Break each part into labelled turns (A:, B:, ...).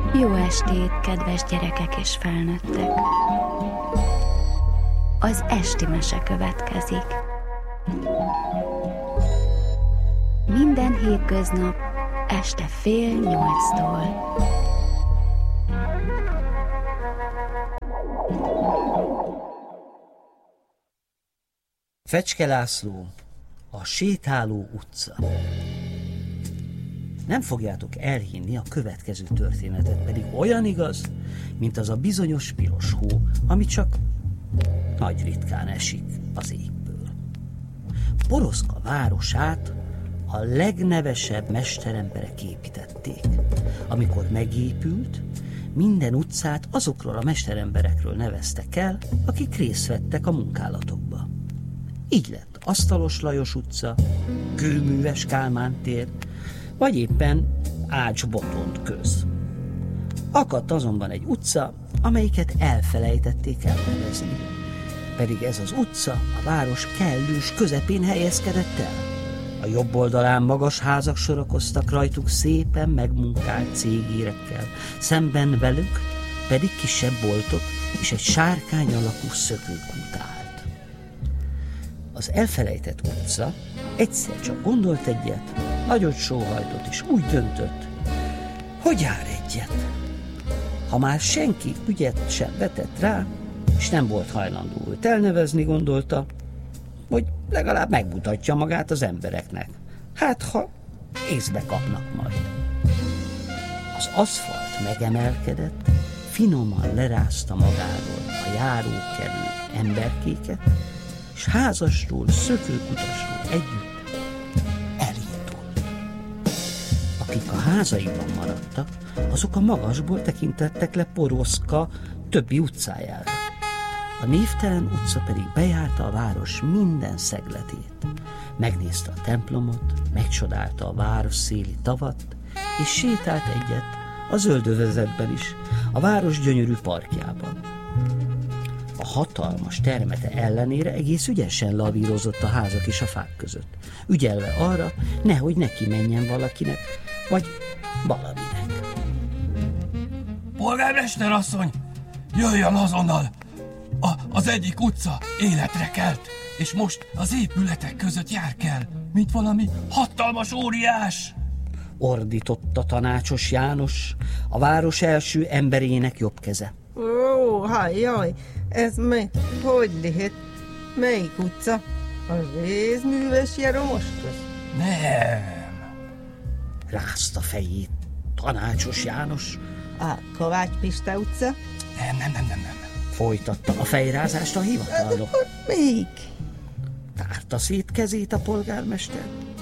A: Jó estét, kedves gyerekek és felnőttek! Az esti mese következik. Minden hétköznap este 7:30-tól.
B: Fecske László, a sétáló utca. Nem fogjátok elhinni a következő történetet, pedig olyan igaz, mint az a bizonyos piros hó, ami csak nagy ritkán esik az égből. Poroszka városát a legnevesebb mesteremberek építették. Amikor megépült, minden utcát azokról a mesteremberekről neveztek el, akik részt vettek a munkálatokba. Így lett Asztalos Lajos utca, Kőműves Kálmán tér, vagy éppen Ács Botond köz. Akadt azonban egy utca, amelyiket elfelejtették elnevezni. Pedig ez az utca a város kellős közepén helyezkedett el. A jobb oldalán magas házak sorakoztak rajtuk szépen megmunkált cégérekkel, szemben velük pedig kisebb boltok és egy sárkány alakú szökőkút állt. Az elfelejtett utca egyszer csak gondolt egyet, nagyot sóhajtott és úgy döntött, hogy jár egyet. Ha már senki ügyet sem vetett rá, és nem volt hajlandó őt elnevezni, gondolta, hogy legalább megmutatja magát az embereknek. Hát, ha észbe kapnak majd. Az aszfalt megemelkedett, finoman lerázta magáról a járókelő emberkéket, és házasról, szökőkutasról együtt elindult. Akik a házaiban maradtak, azok a magasból tekintettek le Poroszka többi utcájára. A névtelen utca pedig bejárta a város minden szegletét. Megnézte a templomot, megcsodálta a város széli tavat, és sétált egyet a zöldövezetben is, a város gyönyörű parkjában. A hatalmas termete ellenére egész ügyesen lavírozott a házak és a fák között, ügyelve arra, nehogy neki menjen valakinek, vagy valaminek.
C: Polgármester asszony, jöjjön azonnal! Az egyik utca életre kelt, és most az épületek között jár kell, mint valami hatalmas óriás!
B: Ordította Tanácsos János, a város első emberének jobb keze.
D: Ó, jaj, ez mi? Hogy lehet? Melyik utca? A Rézműves Jeromos köz?
C: Nem.
B: Rázta fejét Tanácsos János.
D: A Kovács Pista utca?
C: Nem.
B: Folytatta a fejrázást a hivatalnok.
D: Melyik?
B: Tárta szét kezét a polgármester.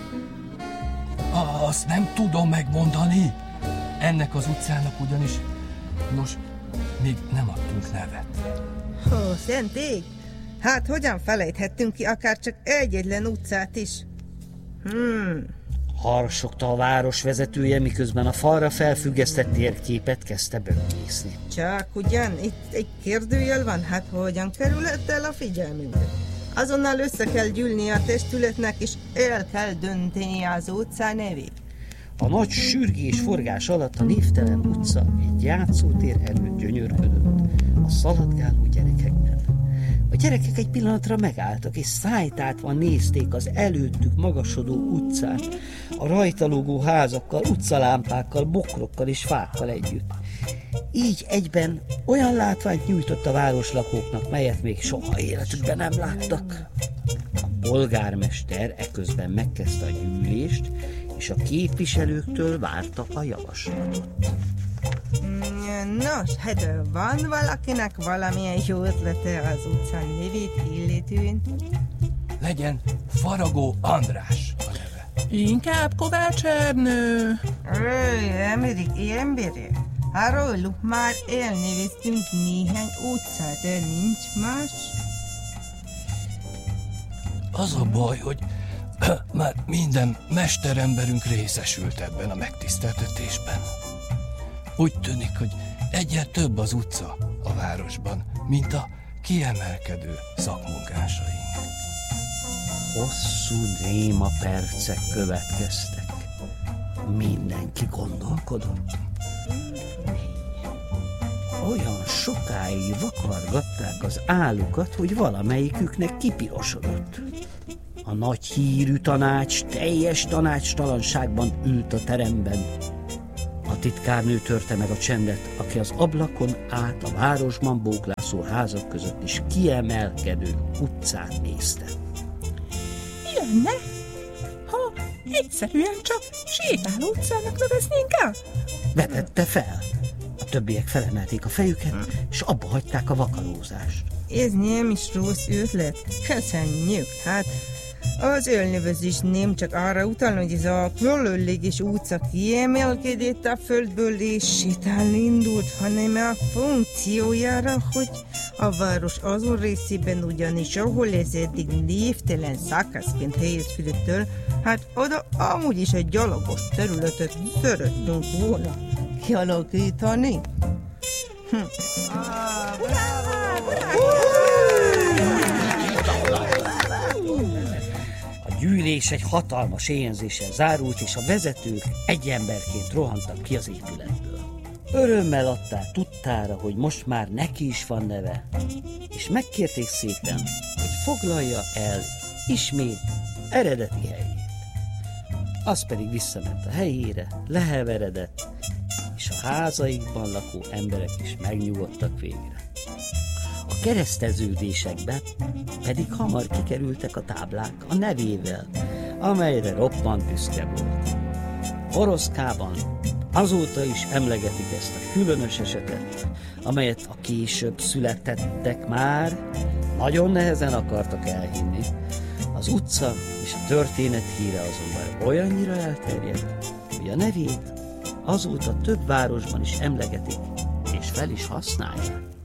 C: Azt nem tudom megmondani. Ennek az utcának ugyanis, nos, még nem adtunk nevet.
D: Ó, szent ég! Hát hogyan felejthettünk ki akár csak egyetlen utcát is?
B: Harsogta a város vezetője, miközben a falra felfüggesztett térképet kezdte böngészni.
D: Csak ugyan itt egy kérdőjel van, hát hogyan kerülhet el a figyelmünkbe? Azonnal össze kell gyűlni a testületnek, és el kell dönteni az utca nevét.
B: A nagy sürgés forgás alatt a névtelen utca egy játszótér előtt gyönyörködött a szaladgáló gyerekekben. A gyerekek egy pillanatra megálltak, és szájtátva nézték az előttük magasodó utcát, a rajta lógó házakkal, utcalámpákkal, bokrokkal és fákkal együtt. Így egyben olyan látványt nyújtott a városlakóknak, melyet még soha életükben nem láttak. A polgármester eközben megkezdte a gyűlést, és a képviselőktől várta a javaslatot.
D: Nos, hát van valakinek valamilyen jó ötlete az utca nevét illetően?
C: Legyen Faragó András a neve.
E: Inkább Kovács Ernő.
D: Emberi. Róluk már elneveztünk néhány utcát, de nincs más?
C: Az a baj, hogy már minden mesteremberünk részesült ebben a megtiszteltetésben. Úgy tűnik, hogy egyre több az utca a városban, mint a kiemelkedő szakmunkásaink.
B: Hosszú néma percek következtek. Mindenki gondolkodott. olyan sokáig vakargatták az álukat, hogy valamelyiküknek kipirosodott. A nagy hírű tanács teljes tanácstalanságban ült a teremben. A titkárnő törte meg a csendet, aki az ablakon át a városban bóklászó házak között is kiemelkedő utcát nézte.
E: Jönne, ha egyszerűen csak sétáló utcának neveznénk el?
B: Vetette fel. A többiek felemelték a fejüket, és abba hagyták a vakarózást.
D: Ez nem is rossz ötlet. Köszönjük. Hát az elnevezés nem csak arra utal, hogy ez a különleges utca kiemelkedett a földből és sétálni indult, hanem a funkciójára, hogy a város azon részében ugyanis, ahol ez eddig névtelen szakaszként helyezkedett el, hát oda amúgy is egy gyalogos területet szeretnünk volna kialakítani.
B: A gyűlés egy hatalmas éhenzéssel zárult, és a vezetők egy emberként rohantak ki az épületből. Örömmel adták tudtára, hogy most már neki is van neve, és megkérték szépen, hogy foglalja el ismét eredeti helyét. Az pedig visszament a helyére, leheveredett, és a házaikban lakó emberek is megnyugodtak végre. A kereszteződésekbe pedig hamar kikerültek a táblák a nevével, amelyre roppant büszke volt. Oroszkában azóta is emlegetik ezt a különös esetet, amelyet a később születettek már nagyon nehezen akartak elhinni. Az utca és a történet híre azonban olyannyira elterjedt, hogy a nevét azóta több városban is emlegetik és fel is használják.